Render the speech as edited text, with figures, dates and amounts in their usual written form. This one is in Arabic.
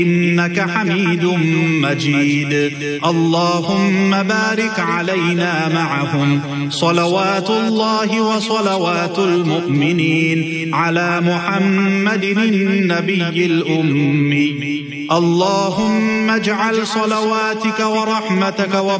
إنك حميد مجيد. اللهم بارك علينا معهم صلوات الله وصلوات المؤمنين على محمد النبي الأمي. اللهم اجعل صلواتك ورحمتك